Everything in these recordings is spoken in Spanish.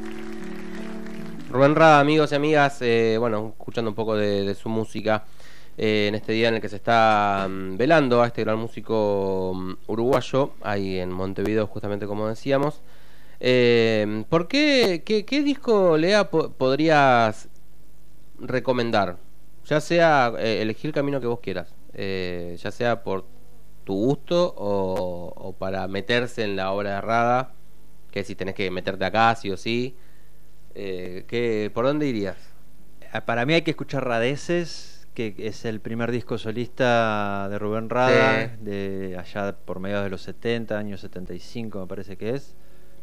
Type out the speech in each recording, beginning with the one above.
Rubén Rada, amigos y amigas, escuchando un poco de su música en este día en el que se está velando a este gran músico uruguayo, ahí en Montevideo, justamente como decíamos. ¿Por qué disco, Lea, podrías recomendar? Ya sea, elegir el camino que vos quieras, ya sea por tu gusto o para meterse en la obra de Rada, que si tenés que meterte acá, sí o sí. ¿Por dónde irías? Para mí hay que escuchar Radeces, que es el primer disco solista de Rubén Rada, Sí. de allá por mediados de los 70, años 75 me parece que es.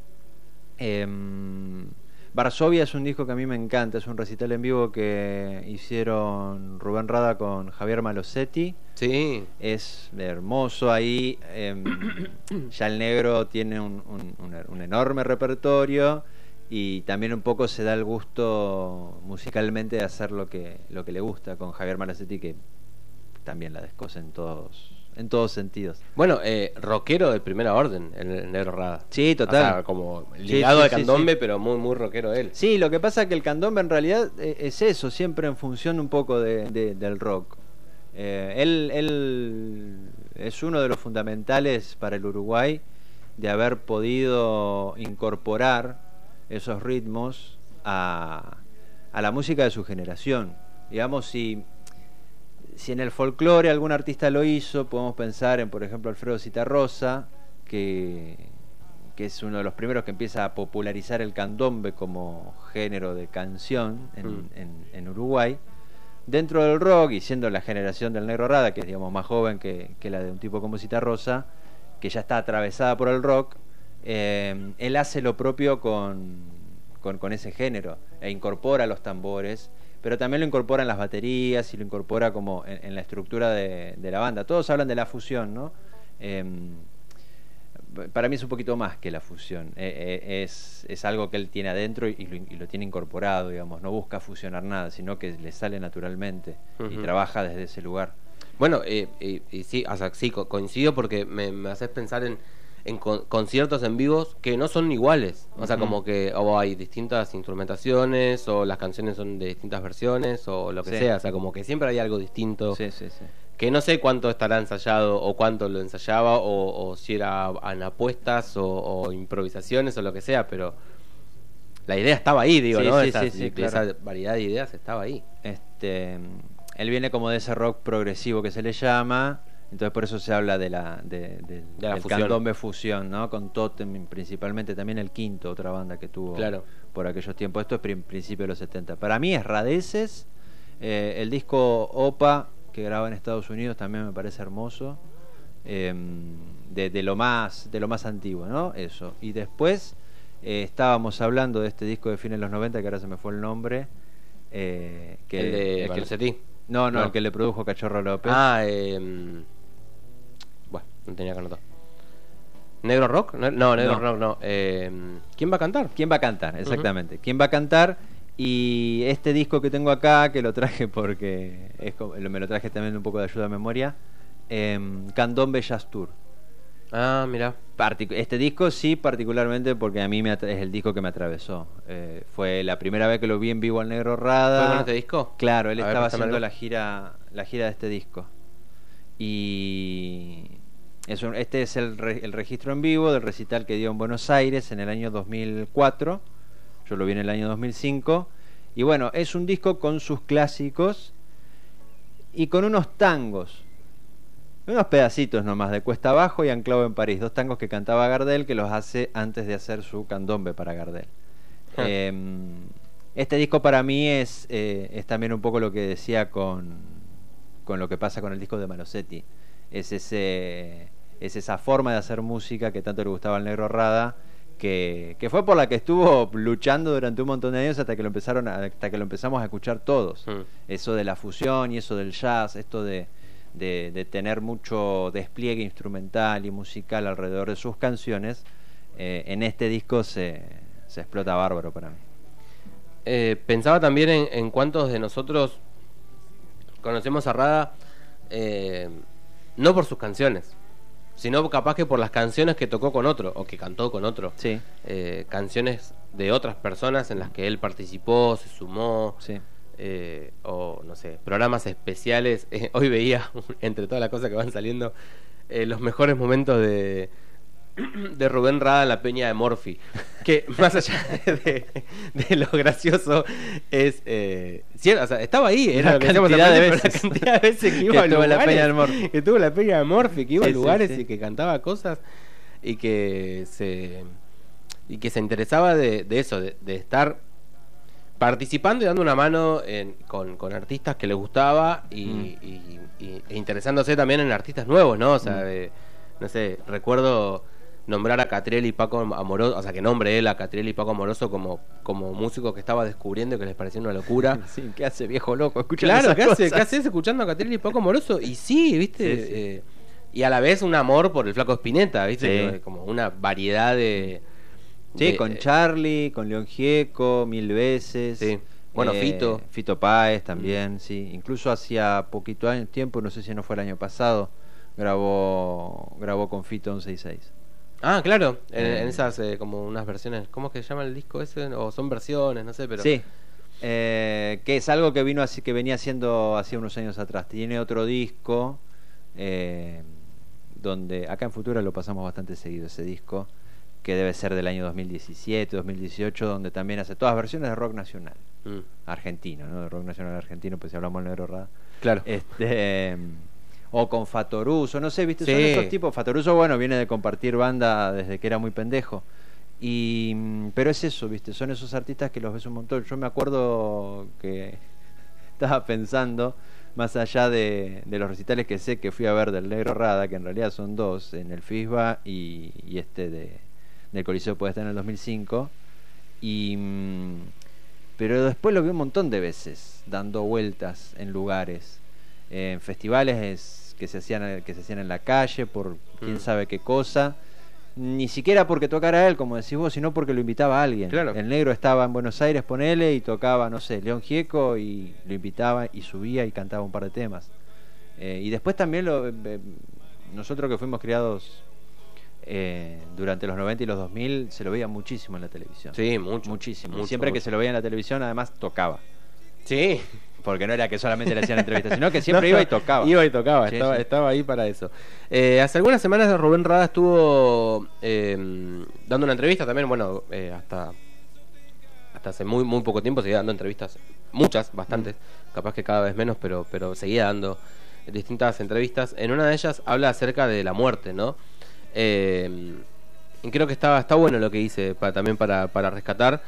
Varsovia es un disco que a mí me encanta, es un recital en vivo que hicieron Rubén Rada con Javier Malosetti. Sí. Es hermoso ahí. Ya el negro tiene un enorme repertorio y también un poco se da el gusto musicalmente de hacer lo que le gusta con Javier Malosetti, que también la descosa en todos sentidos. Bueno, rockero de primera orden, el Negro Rada. Sí, total. O sea, como ligado Sí, al sí, candombe, sí. pero muy rockero él. Sí, lo que pasa es que el candombe en realidad es eso, siempre en función un poco del rock. Él es uno de los fundamentales para el Uruguay de haber podido incorporar esos ritmos a la música de su generación. Digamos, si en el folclore algún artista lo hizo, podemos pensar en, por ejemplo, Alfredo Citarrosa, que es uno de los primeros que empieza a popularizar el candombe como género de canción en Uruguay. Dentro del rock, y siendo la generación del Negro Rada, que es, digamos, más joven que la de un tipo como Citarrosa, que ya está atravesada por el rock, él hace lo propio con ese género e incorpora los tambores, pero también lo incorpora en las baterías y lo incorpora como en la estructura de la banda. Todos hablan de la fusión, ¿no? Para mí es un poquito más que la fusión. Es algo que él tiene adentro y lo tiene incorporado, digamos. No busca fusionar nada, sino que le sale naturalmente y trabaja desde ese lugar. Bueno, sí, o sea, sí, coincido porque me haces pensar en conciertos en vivos que no son iguales. O sea, como que hay distintas instrumentaciones, o las canciones son de distintas versiones, o lo que sea. O sea, como que siempre hay algo distinto. Sí. Que no sé cuánto estará ensayado, o cuánto lo ensayaba, o si era en apuestas, o improvisaciones, o lo que sea, pero la idea estaba ahí, digo, Sí, ¿no? sí, Esa claro. variedad de ideas estaba ahí. Él viene como de ese rock progresivo que se le llama, entonces por eso se habla del fusión. candombe fusión, ¿no? Con Totem principalmente, también el Quinto, otra banda que tuvo por aquellos tiempos. Esto es principio de los 70. Para mí es Radeces, el disco Opa que graba en Estados Unidos también me parece hermoso, de lo más antiguo, ¿no? Eso. Y después estábamos hablando de este disco de fines de los 90, que ahora se me fue el nombre, El de Malosetti. No, el que le produjo Cachorro López. Bueno, no tenía que anotar. ¿Negro Rock? No, Negro Rock no. ¿Quién va a cantar? ¿Quién va a cantar? Exactamente. ¿Quién va a cantar? Y este disco que tengo acá, que lo traje porque me lo traje también un poco de ayuda a memoria, Candombe Jazz Tour. Ah, mira. Este disco sí, particularmente porque a mí es el disco que me atravesó. Fue la primera vez que lo vi en vivo al Negro Rada. ¿Fue con este disco? Claro, él estaba haciendo la gira de este disco. Y este es el registro en vivo del recital que dio en Buenos Aires en el año 2004. Yo lo vi en el año 2005. Y bueno, es un disco con sus clásicos y con unos tangos. Unos pedacitos nomás de Cuesta Abajo y Anclado en París. 2 tangos que cantaba Gardel, que los hace antes de hacer su candombe para Gardel. Este disco para mí es también un poco lo que decía con lo que pasa con el disco de Malosetti. Es esa forma de hacer música que tanto le gustaba al Negro Rada, que fue por la que estuvo luchando durante un montón de años hasta que lo empezamos a escuchar todos. Eso de la fusión y eso del jazz, esto de tener mucho despliegue instrumental y musical alrededor de sus canciones, en este disco se explota bárbaro para mí. Pensaba también en cuántos de nosotros conocemos a Rada no por sus canciones, sino capaz que por las canciones que tocó con otro o que cantó con otro. Sí. Canciones de otras personas en las que él participó, se sumó. Sí. O no sé, programas especiales. Hoy veía, entre todas las cosas que van saliendo, los mejores momentos de Rubén Rada en la peña de Morphy, que más allá de lo gracioso es cierto, o sea, estaba ahí, era la lo que decíamos cantidad de la veces. cantidad de veces que iba Que a estuvo en la lugares, peña del Morphy. que estuvo en la peña de Morphy, que iba Sí, a lugares sí. y que cantaba cosas y que se interesaba de eso, de estar participando y dando una mano con artistas que le gustaba e interesándose también en artistas nuevos, ¿no? O sea, no sé, recuerdo nombrar a Catriel y Paco Amoroso, o sea, que nombre él a Catriel y Paco Amoroso como músicos que estaba descubriendo y que les parecía una locura. Sí, ¿qué hace viejo loco escuchando Claro, esas ¿qué cosas? haces escuchando a Catriel y Paco Amoroso? Y sí, ¿viste? Sí, sí. Y a la vez un amor por el Flaco Spinetta, ¿viste? Sí. Como una variedad de... Sí, con Charlie, con León Gieco, Mil Veces. Sí. Bueno, Fito. Fito Páez también, sí. Incluso hacía poquito tiempo, no sé si no fue el año pasado, grabó con Fito 166. Ah, claro, en esas como unas versiones, ¿cómo es que se llama el disco ese? O son versiones, no sé, pero... Sí, que es algo que vino así, que venía haciendo hacía unos años atrás. Tiene otro disco, donde acá en Futura lo pasamos bastante seguido ese disco, que debe ser del año 2017, 2018, donde también hace todas versiones de rock nacional. Argentino, ¿no? De rock nacional argentino, pues si hablamos del Negro Rada. Claro. O con Fatoruso, no sé, ¿viste? Sí. Son esos tipos. Fatoruso, bueno, viene de compartir banda desde que era muy pendejo. Pero es eso, ¿viste? Son esos artistas que los ves un montón. Yo me acuerdo que estaba pensando, más allá de los recitales que sé que fui a ver del Negro Rada, que en realidad son dos, en el FISBA y del Coliseo Puesta en el 2005. Pero después lo vi un montón de veces dando vueltas en lugares, en festivales que se hacían en la calle por quién sabe qué cosa, ni siquiera porque tocara él, como decís vos, sino porque lo invitaba a alguien. Claro. El Negro estaba en Buenos Aires, ponele, y tocaba, no sé, León Gieco, y lo invitaba y subía y cantaba un par de temas. Y después también nosotros que fuimos criados durante los 90 y los 2000, se lo veía muchísimo en la televisión. Sí, mucho. Muchísimo. Mucho, Siempre que mucho. se lo veía en la televisión, además tocaba. Sí. Porque no era que solamente le hacían entrevistas, sino que siempre iba y tocaba. Iba y tocaba, Sí, estaba ahí para eso. Hace algunas semanas Rubén Rada estuvo dando una entrevista también, bueno, hasta hace muy muy poco tiempo seguía dando entrevistas, muchas, bastantes, capaz que cada vez menos, pero seguía dando distintas entrevistas. En una de ellas habla acerca de la muerte, ¿no? Y creo que está bueno lo que hice también para rescatar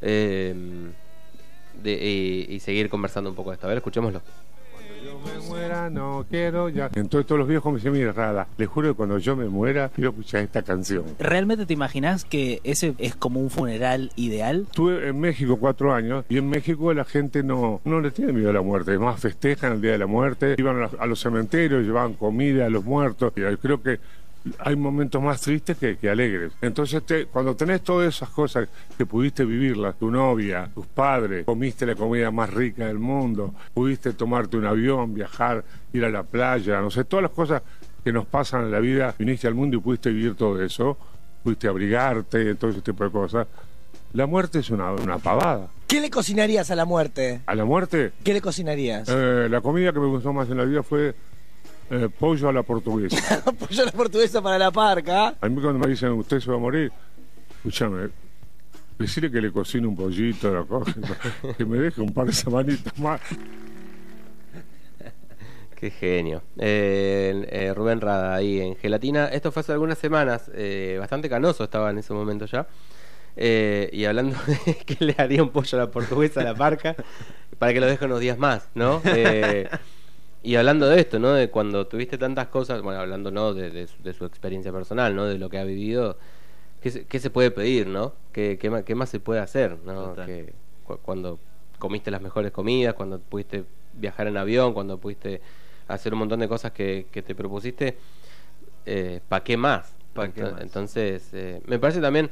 y seguir conversando un poco de esto. A ver, escuchémoslo. Cuando yo me muera no quiero ya. Entonces todos los viejos me dicen, mira Rada, les juro que cuando yo me muera quiero escuchar esta canción. ¿Realmente te imaginás que ese es como un funeral ideal? Estuve en México 4 años y en México la gente no le tiene miedo a la muerte, es más festejan el día de la muerte, iban a los cementerios, llevaban comida a los muertos, y creo que hay momentos más tristes que alegres. Entonces cuando tenés todas esas cosas que pudiste vivirlas, tu novia, tus padres, comiste la comida más rica del mundo, pudiste tomarte un avión, viajar, ir a la playa, no sé, todas las cosas que nos pasan en la vida, viniste al mundo y pudiste vivir todo eso, pudiste abrigarte, todo ese tipo de cosas. La muerte es una pavada. ¿Qué le cocinarías a la muerte? ¿A la muerte? ¿Qué le cocinarías? La comida que me gustó más en la vida fue pollo a la portuguesa. Pollo a la portuguesa para la parca. A mí cuando me dicen, usted se va a morir, escúchame, decirle que le cocine un pollito, la cosa, que me deje un par de semanitas más. Qué genio. Rubén Rada ahí en Gelatina. Esto fue hace algunas semanas, bastante canoso estaba en ese momento ya. Y hablando de que le haría un pollo a la portuguesa a la parca para que lo deje unos días más, ¿no? Y hablando de esto, ¿no? De cuando tuviste tantas cosas, bueno, hablando, ¿no? De su experiencia personal, ¿no? De lo que ha vivido, ¿qué se puede pedir, ¿no? ¿Qué más se puede hacer, ¿no? Cuando comiste las mejores comidas, cuando pudiste viajar en avión, cuando pudiste hacer un montón de cosas que te propusiste, ¿para qué más? Entonces, me parece también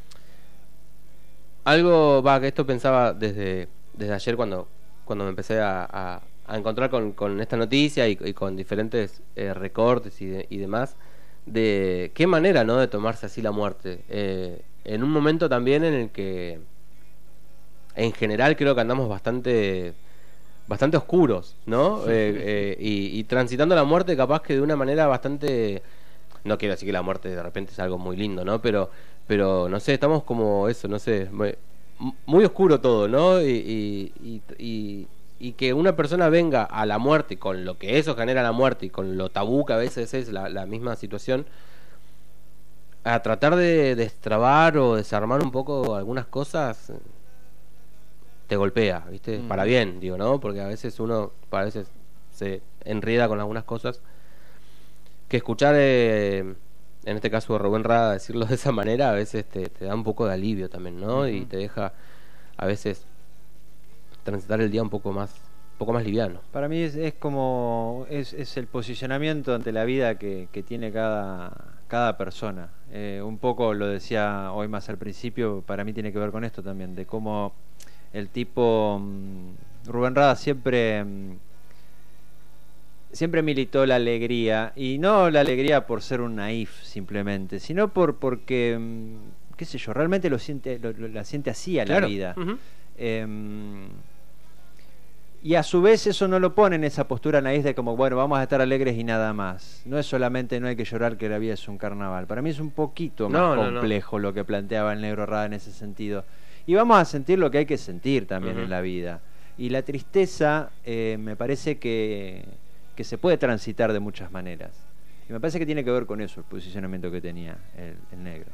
algo, que esto pensaba desde ayer cuando me empecé a encontrar con esta noticia y con diferentes recortes y demás, de qué manera, ¿no?, de tomarse así la muerte. En un momento también en el que, en general, creo que andamos bastante oscuros, ¿no? Y transitando la muerte capaz que de una manera bastante... No quiero decir que la muerte de repente es algo muy lindo, ¿no? Pero no sé, estamos como eso, no sé, muy oscuro todo, ¿no? Y que una persona venga a la muerte con lo que eso genera la muerte y con lo tabú que a veces es la misma situación, a tratar de destrabar o desarmar un poco algunas cosas, te golpea, ¿viste? Para bien, digo, ¿no? Porque a veces se enreda con algunas cosas que escuchar, en este caso de Rubén Rada, decirlo de esa manera, a veces te da un poco de alivio también, ¿no? Y te deja a veces transitar el día un poco más liviano. Para mí es como es el posicionamiento ante la vida que tiene cada persona. Un poco lo decía hoy más al principio, para mí tiene que ver con esto también, de cómo el tipo Rubén Rada siempre militó la alegría, y no la alegría por ser un naif simplemente, sino porque qué sé yo, realmente la siente así a la vida. Y a su vez eso no lo pone en esa postura naif de como, bueno, vamos a estar alegres y nada más. No es solamente no hay que llorar, que la vida es un carnaval. Para mí es un poquito más complejo lo que planteaba el Negro Rada en ese sentido. Y vamos a sentir lo que hay que sentir también en la vida. Y la tristeza me parece que se puede transitar de muchas maneras. Y me parece que tiene que ver con eso, el posicionamiento que tenía el Negro.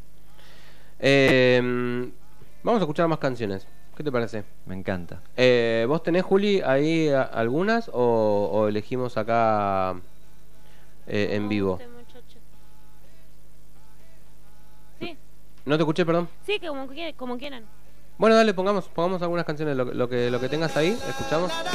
Vamos a escuchar más canciones. ¿Qué te parece? Me encanta. ¿Vos tenés, Juli, ahí algunas o elegimos acá en vivo? Sí. ¿No te escuché, perdón? Sí, que como quieran. Bueno, dale, pongamos algunas canciones, lo que tengas ahí, escuchamos.